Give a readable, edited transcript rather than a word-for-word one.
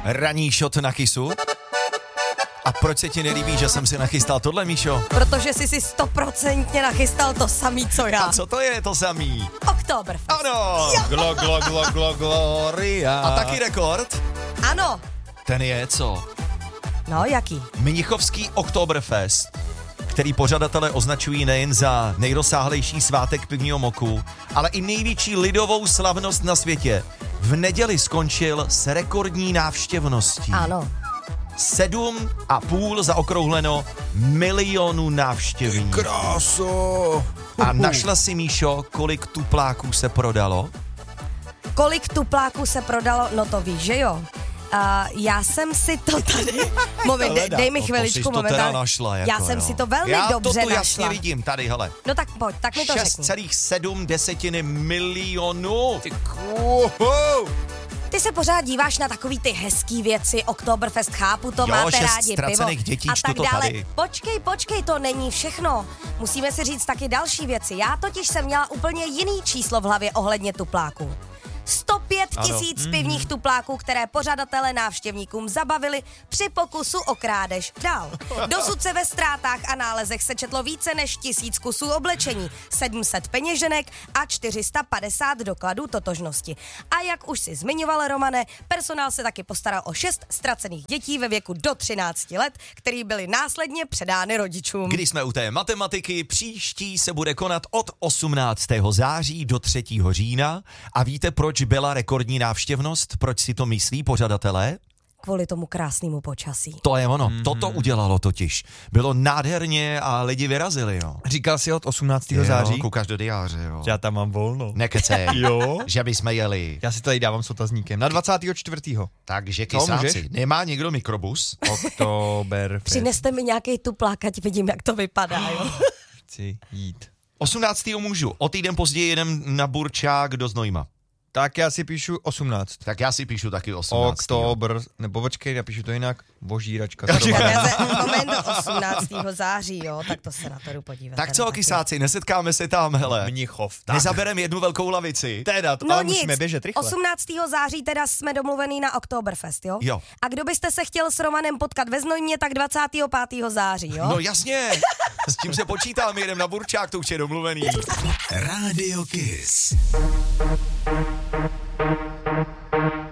ranní shot na kysu. A proč se ti nelíbí, že jsem si nachystal tohle, Míšo? Protože jsi si 100% nachystal to samý, co já. A co to je to samý? Oktoberfest. Ano! Gloria. A taky rekord? Ano. Ten je co? No, jaký? Mnichovský Oktoberfest, který pořadatelé označují nejen za nejrozsáhlejší svátek pivního moku, ale i největší lidovou slavnost na světě. V neděli skončil s rekordní návštěvností. Ano. 7,5 zaokrouhleno milionů návštěvníků. Kráso. A našla si, Míšo, kolik tupláků se prodalo? Kolik tupláků se prodalo? No to víš, že jo. Já jsem si to tady... Moment, dej mi chviličku, moment. Já jsem si to velmi dobře našla. Já to tu jasně vidím, tady, hele. No tak pojď, tak mi to řekni. 6,7 milionů. Ty se pořád díváš na takový ty hezký věci, Oktoberfest, chápu to, máte rádi pivo dětí, a tak dále. Tady. Počkej, to není všechno. Musíme si říct taky další věci. Já totiž jsem měla úplně jiný číslo v hlavě ohledně tupláků. 105 000 pivních tupláků, které pořadatelé návštěvníkům zabavili při pokusu o krádež. Dál. Dosud se ve ztrátách a nálezech sečetlo více než 1000 kusů oblečení, 700 peněženek a 450 dokladů totožnosti. A jak už si zmiňoval, Romane, personál se taky postaral o 6 ztracených dětí ve věku do 13 let, který byly následně předány rodičům. Když jsme u té matematiky, příští se bude konat od 18. září do 3. října. A víte, proč byla rekordní návštěvnost? Proč si to myslí pořadatelé? Kvůli tomu krásnému počasí. To je ono, toto udělalo totiž. Bylo nádherně a lidi vyrazili, jo. Říkal jsi od 18. září? Jo, koukáš do diáře, jo. Já tam mám volno. Nekecej. Jo? Že bychom jeli. Já si tady dávám s otazníkem. Na 24. Takže kysáci, nemá někdo mikrobus? Oktoberfest. Přineste mi nějaký tuplák, ať vidím, jak to vypadá, jo. Chci jít. 18. můžu, o týden později jedem na Burčák do Znojma. Tak já si píšu 18. Tak já si píšu taky 18. Oktober, nebo počkej, napíšu to jinak. Božíračka. Moment 18. září, jo, tak to se na to jdu podívat. Tak co, kysáci, nesetkáme se tam, hele. Mnichov. Tak. Nezaberem jednu velkou lavici. Teda, no ale nic, musíme běžet rychle. 18. září teda jsme domluvený na Oktoberfest, jo? Jo. A kdo byste se chtěl s Romanem potkat ve Znojmě, tak 25. září, jo? No jasně, s tím se počítám, jedem na Burčák, to už je domluvený. Radio Kiss.